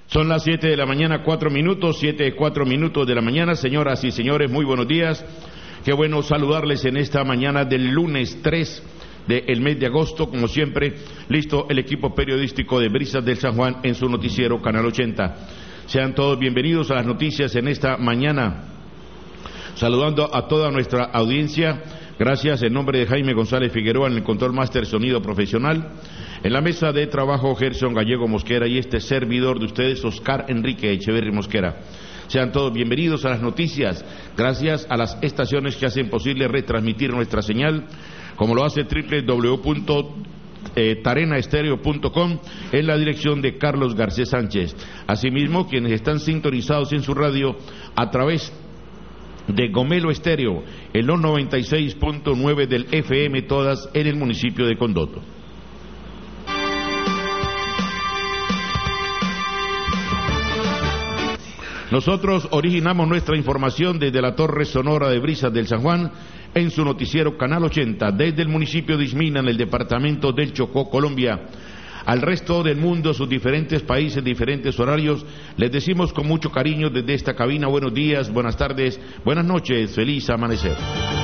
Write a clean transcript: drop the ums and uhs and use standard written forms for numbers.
Son las 7 de la mañana, 4 minutos, 7:04 de la mañana. Señoras y señores, muy buenos días. Qué bueno saludarles en esta mañana del lunes 3 del mes de agosto. Como siempre, listo el equipo periodístico de Brisas del San Juan en su noticiero Canal 80. Sean todos bienvenidos a las noticias en esta mañana. Saludando a toda nuestra audiencia. Gracias en nombre de Jaime González Figueroa en el Control Máster Sonido Profesional. En la mesa de trabajo, Gerson Gallego Mosquera y este servidor de ustedes, Oscar Enrique Echeverri Mosquera. Sean todos bienvenidos a las noticias, gracias a las estaciones que hacen posible retransmitir nuestra señal, como lo hace www.tarenaestereo.com en la dirección de Carlos Garcés Sánchez. Asimismo, quienes están sintonizados en su radio a través de Gomelo Estéreo, en los 96.9 del FM, todas en el municipio de Condoto. Nosotros originamos nuestra información desde la Torre Sonora de Brisas del San Juan en su noticiero Canal 80, desde el municipio de Ismina, en el departamento del Chocó, Colombia. Al resto del mundo, sus diferentes países, diferentes horarios, les decimos con mucho cariño desde esta cabina: buenos días, buenas tardes, buenas noches, feliz amanecer.